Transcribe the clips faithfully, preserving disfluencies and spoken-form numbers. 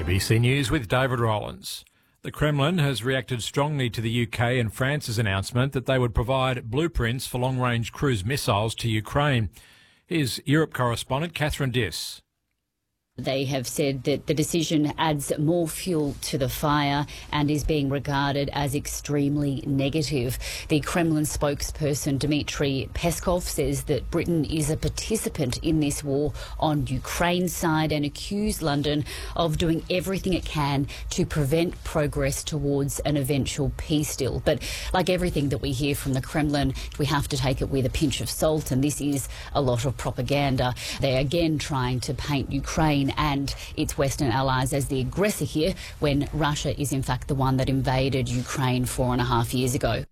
A B C News with David Rowlands. The Kremlin has reacted strongly to the U K and France's announcement that they would provide blueprints for long-range cruise missiles to Ukraine. Here's Europe correspondent Catherine Diss. They have said that the decision adds more fuel to the fire and is being regarded as extremely negative. The Kremlin spokesperson Dmitry Peskov says that Britain is a participant in this war on Ukraine's side and accused London of doing everything it can to prevent progress towards an eventual peace deal. But like everything that we hear from the Kremlin, we have to take it with a pinch of salt, and this is a lot of propaganda. They're again trying to paint Ukraine and its Western allies as the aggressor here, when Russia is in fact the one that invaded Ukraine four and a half years ago.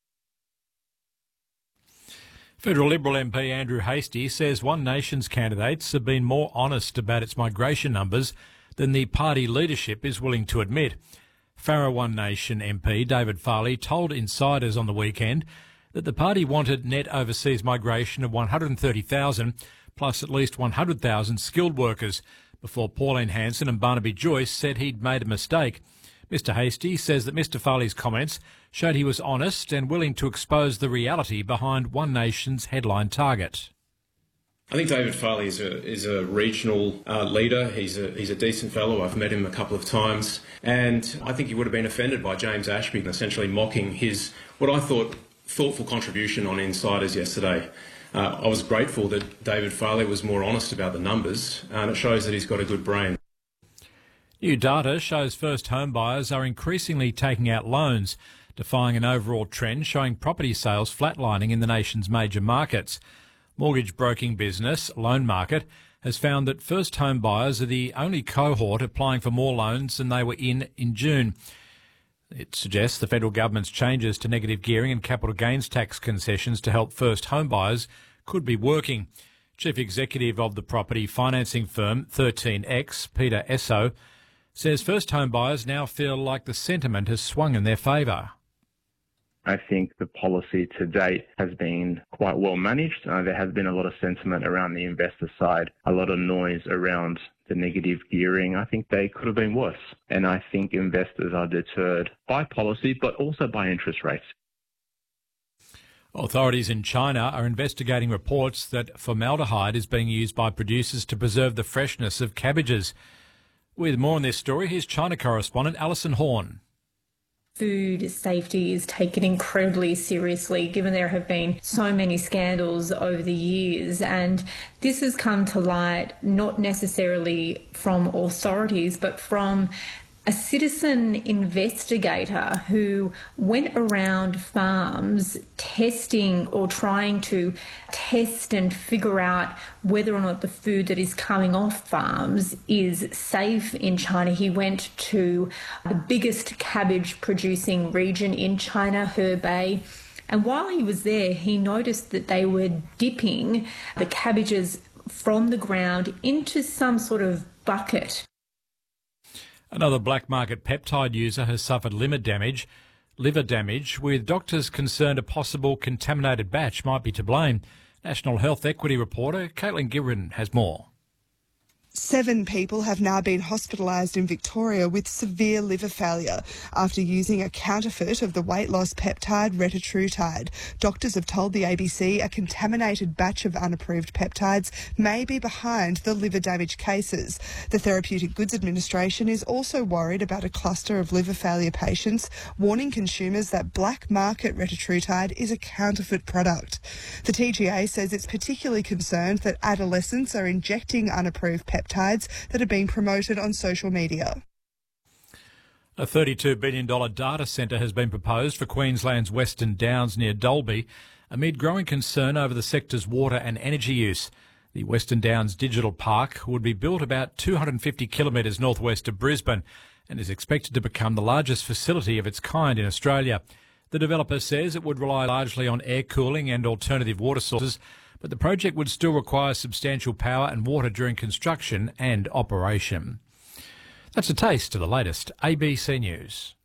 Federal Liberal M P Andrew Hastie says One Nation's candidates have been more honest about its migration numbers than the party leadership is willing to admit. Farrer One Nation M P David Farley told insiders on the weekend that the party wanted net overseas migration of one hundred thirty thousand plus at least one hundred thousand skilled workers, before Pauline Hanson and Barnaby Joyce said he'd made a mistake. Mister Hastie says that Mister Farley's comments showed he was honest and willing to expose the reality behind One Nation's headline target. I think David Farley is a, is a regional uh, leader. He's a, he's a decent fellow. I've met him a couple of times. And I think he would have been offended by James Ashby essentially mocking his, what I thought, thoughtful contribution on Insiders yesterday. Uh, I was grateful that David Farley was more honest about the numbers, and it shows that he's got a good brain. New data shows first home buyers are increasingly taking out loans, defying an overall trend showing property sales flatlining in the nation's major markets. Mortgage broking business Loan Market has found that first home buyers are the only cohort applying for more loans than they were in in June. It suggests the federal government's changes to negative gearing and capital gains tax concessions to help first home buyers could be working. Chief Executive of the property financing firm thirteen X, Peter Esso, says first home buyers now feel like the sentiment has swung in their favour. I think the policy to date has been quite well managed. Uh, there has been a lot of sentiment around the investor side, a lot of noise around the negative gearing. I think they could have been worse. And I think investors are deterred by policy, but also by interest rates. Authorities in China are investigating reports that formaldehyde is being used by producers to preserve the freshness of cabbages. With more on this story, here's China correspondent Alison Horn. Food safety is taken incredibly seriously, given there have been so many scandals over the years, and this has come to light not necessarily from authorities but from a citizen investigator who went around farms testing or trying to test and figure out whether or not the food that is coming off farms is safe in China. He went to the biggest cabbage producing region in China, Hebei, and while he was there, he noticed that they were dipping the cabbages from the ground into some sort of bucket. Another black market peptide user has suffered liver damage, liver damage, with doctors concerned a possible contaminated batch might be to blame. National Health Equity reporter Caitlin Gibran has more. Seven people have now been hospitalised in Victoria with severe liver failure after using a counterfeit of the weight loss peptide retatrutide. Doctors have told the A B C a contaminated batch of unapproved peptides may be behind the liver damage cases. The Therapeutic Goods Administration is also worried about a cluster of liver failure patients, warning consumers that black market retatrutide is a counterfeit product. The T G A says it's particularly concerned that adolescents are injecting unapproved peptides peptides that are being promoted on social media. A thirty-two billion dollars data centre has been proposed for Queensland's Western Downs near Dalby amid growing concern over the sector's water and energy use. The Western Downs Digital Park would be built about two hundred fifty kilometres northwest of Brisbane and is expected to become the largest facility of its kind in Australia. The developer says it would rely largely on air cooling and alternative water sources, but the project would still require substantial power and water during construction and operation. That's a taste of the latest A B C News.